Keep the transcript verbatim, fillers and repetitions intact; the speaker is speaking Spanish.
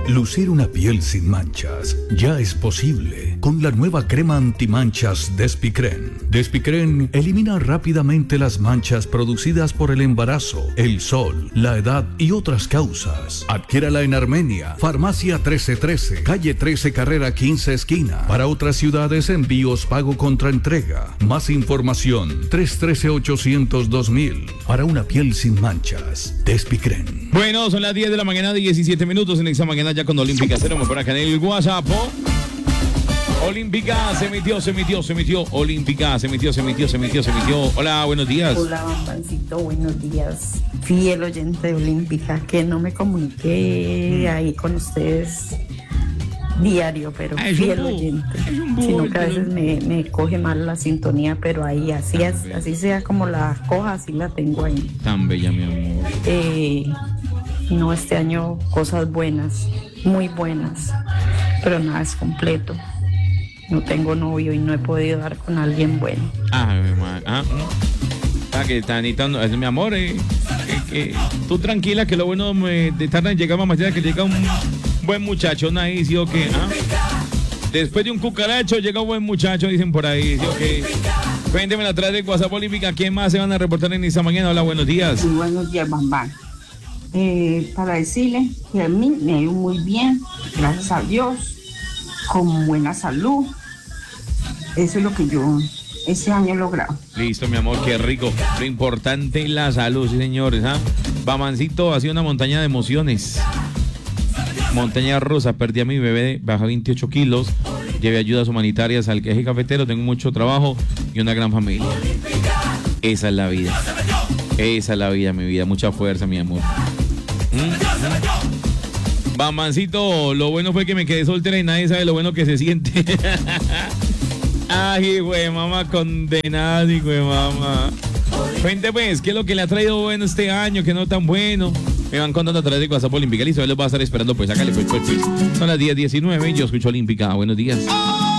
Lucir una piel sin manchas ya es posible con la nueva crema antimanchas Despicren. Despicren elimina rápidamente las manchas producidas por el embarazo, el sol, la edad y otras causas. Adquiérala en Armenia, Farmacia trece trece, calle trece, carrera quince, esquina. Para otras ciudades, envíos pago contra entrega. Más información, tres uno tres, ocho cero cero, dos mil. Para una piel sin manchas, Despicren. Bueno, son las diez de la mañana, diecisiete minutos en esta mañana ya con Olímpica. Tenemos por acá en el WhatsApp. Olímpica se metió, se metió, se metió. Olímpica se metió, se metió, se metió, se metió. Hola, buenos días. Hola, Bambancito, buenos días. Fiel oyente de Olímpica, que no me comuniqué ahí con ustedes diario, pero ah, fiel búho, oyente. Búho, Sino que a veces me, me coge mal la sintonía, pero ahí así, es, así sea como la coja, así la tengo ahí. Tan bella, mi amor. Eh, no, este año cosas buenas, muy buenas, pero nada es completo. No tengo novio y no he podido dar con alguien bueno. Ah, mi madre. Ah, ah, que Tanita, no, es mi amor. Eh, eh, eh, tú tranquila, que lo bueno me, de tarde llega más mañana, que llega un buen muchacho, ¿no? Ahí, ¿sí o qué? ¿Ah? Después de un cucaracho llega un buen muchacho, dicen por ahí, ¿sí o qué? Cuénteme a través de WhatsApp Olímpica, ¿quién más se van a reportar en esta mañana? Hola, buenos días. Muy buenos días, Bambán. Eh, para decirle que a mí me ha ido muy bien, gracias a Dios, con buena salud. Eso es lo que yo este año he logrado. Listo, mi amor, qué rico. Lo importante es la salud, sí, señores. ¿Ah? Bamancito ha sido una montaña de emociones. Montaña rusa, perdí a mi bebé, bajé veintiocho kilos, llevé ayudas humanitarias al eje cafetero, tengo mucho trabajo y una gran familia. Esa es la vida. Esa es la vida, mi vida. Mucha fuerza, mi amor. ¿Mm? Bamancito, lo bueno fue que me quedé soltera y nadie sabe lo bueno que se siente. Ay, güey, mamá, condenada, güey, mamá. Cuente, pues, ¿qué es lo que le ha traído bueno este año? Que no tan bueno. Me van contando a través de WhatsApp Olímpica. Listo, yo les voy a estar esperando, pues, sácale, pues, pues, pues. Son las diez diecinueve y yo escucho Olímpica. Buenos días.